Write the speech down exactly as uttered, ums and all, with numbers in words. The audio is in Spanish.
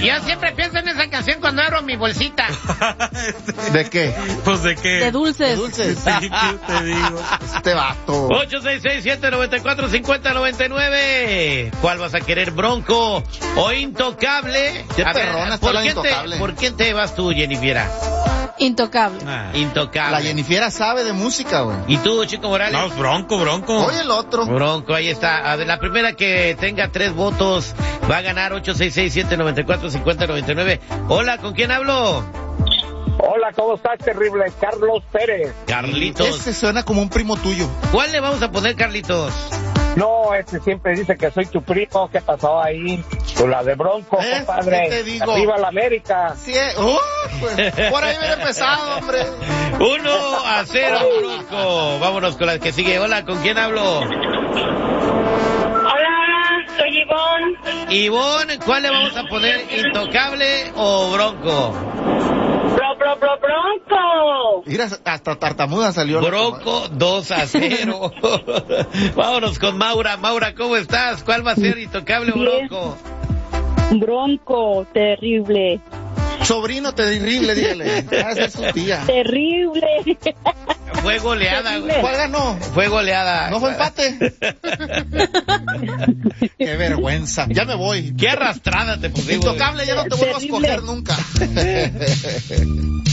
Yo siempre pienso en esa canción cuando abro mi bolsita. ¿De qué? Pues de qué. De dulces. ¿De dulces? Sí, ¿qué te digo? Este vato. ocho seis seis, siete nueve cuatro, cinco cero nueve nueve. ¿Cuál vas a querer, Bronco o Intocable? Qué A ver, perrona está ¿por la quién te, Intocable. ¿por quién te vas tú, Jennifiera? Intocable. Ah. Intocable. La Jennifiera sabe de música, güey. ¿Y tú, Chico Morales? No, bronco, bronco. Oye el otro. Bronco, ahí está. A ver, la primera que tenga tres votos va a ganar ocho seis seis, siete nueve cuatro, cinco cero nueve nueve. Hola, ¿con quién hablo? Hola, ¿cómo estás, terrible? Carlos Pérez. Carlitos. Ese suena como un primo tuyo. ¿Cuál le vamos a poner, Carlitos? No, este siempre dice que soy tu primo. ¿Qué pasó ahí? Con la de Bronco, ¿Eh? compadre. ¿Qué te digo? Arriba la América. Sí, eh. uh, pues, por ahí viene empezado, hombre. Uno a cero, Bronco. Vámonos con la que sigue. Hola, ¿con quién hablo? Hola, soy Ivonne. Ivonne, ¿cuál le vamos a poner? ¿Intocable o Bronco? Bro, bro, bro, Bronco. Mira, hasta tartamuda salió. la Bronco dos a cero. Vámonos con Maura. Maura, ¿cómo estás? ¿Cuál va a ser, Intocable o Bien. Bronco? Bronco, terrible. comadre. Sobrino terrible, dígale. Va a ser su tía. Terrible. Fue goleada, güey. ¿Cuál ganó? Fue goleada. ¿No fue empate? Qué vergüenza. Ya me voy. Qué arrastrada te pusimos. Intocable, ya no te vuelvo a Terrible. escoger nunca.